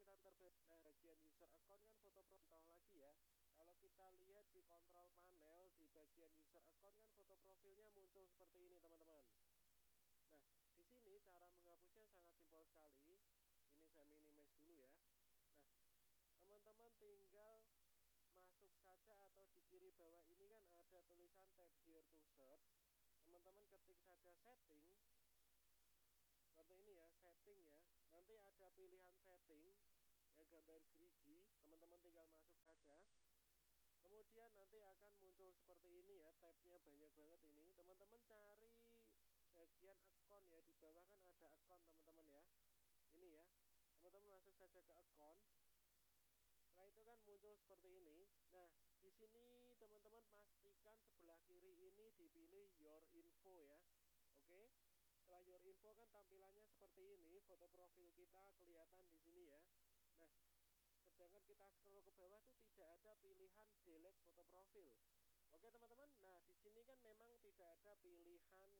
Nah, bagian user account kan foto profil lagi ya. Kalau kita lihat di control panel di bagian user account kan foto profilnya muncul seperti ini teman-teman. Nah, di sini cara menghapusnya sangat simpel sekali. Ini saya minimize dulu ya. Nah, teman-teman tinggal masuk saja atau di kiri bawah ini kan ada tulisan tab here to search. Teman-teman ketik saja setting. Seperti ini ya, setting ya. Nanti ada pilihan setting ya, gambar gerigi. Teman-teman tinggal masuk saja. Kemudian nanti akan muncul seperti ini ya, tabnya banyak banget ini. Teman-teman cari bagian account ya, di bawah kan ada account teman-teman ya. Ini ya, teman-teman masuk saja ke account. Setelah itu kan muncul seperti ini. Nah, di sini teman-teman pastikan sebelah kiri ini dipilih your info ya. Oke. Setelah your info kan tampilannya seperti ini, foto profil kita kelihatan di sini ya. Nah, sedangkan kita scroll ke bawah tuh tidak ada pilihan delete foto profil. Oke teman-teman, nah di sini kan memang tidak ada pilihan